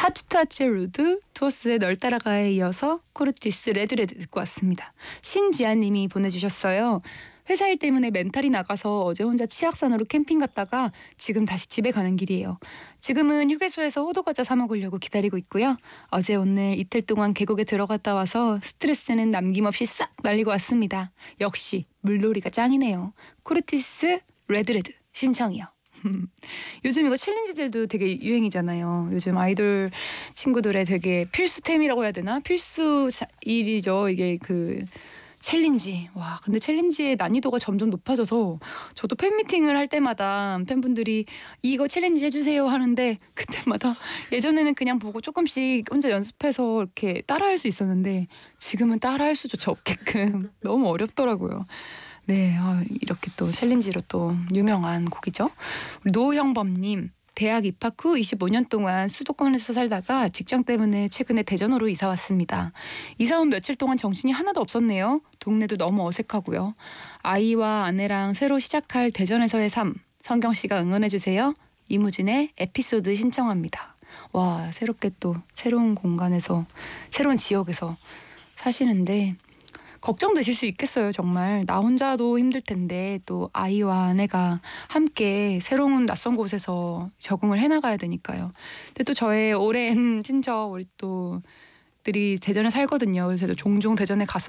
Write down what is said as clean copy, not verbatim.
하츠투하츠의 루드, 투어스의 널 따라가에 이어서 코르티스 레드레드 듣고 왔습니다. 신지아님이 보내주셨어요. 회사 일 때문에 멘탈이 나가서 어제 혼자 치악산으로 캠핑 갔다가 지금 다시 집에 가는 길이에요. 지금은 휴게소에서 호두과자 사 먹으려고 기다리고 있고요. 어제 오늘 이틀 동안 계곡에 들어갔다 와서 스트레스는 남김없이 싹 날리고 왔습니다. 역시 물놀이가 짱이네요. 코르티스 레드레드 신청이요. 요즘 이거 챌린지들도 되게 유행이잖아요. 요즘 아이돌 친구들의 되게 필수템이라고 해야 되나? 필수 일이죠. 이게 그 챌린지. 와, 근데 챌린지의 난이도가 점점 높아져서 저도 팬미팅을 할 때마다 팬분들이 이거 챌린지 해주세요 하는데 그때마다 예전에는 그냥 보고 조금씩 혼자 연습해서 이렇게 따라할 수 있었는데 지금은 따라할 수조차 없게끔 너무 어렵더라고요. 네, 이렇게 또 챌린지로 또 유명한 곡이죠. 우리 노형범님, 대학 입학 후 25년 동안 수도권에서 살다가 직장 때문에 최근에 대전으로 이사 왔습니다. 이사 온 며칠 동안 정신이 하나도 없었네요. 동네도 너무 어색하고요. 아이와 아내랑 새로 시작할 대전에서의 삶, 성경 씨가 응원해주세요. 이무진의 에피소드 신청합니다. 와, 새롭게 또 새로운 공간에서, 새로운 지역에서 사시는데 걱정되실 수 있겠어요. 정말 나 혼자도 힘들 텐데 또 아이와 아내가 함께 새로운 낯선 곳에서 적응을 해나가야 되니까요. 근데 또 저의 오랜 친척 우리 또 들이 대전에 살거든요. 그래서 저도 종종 대전에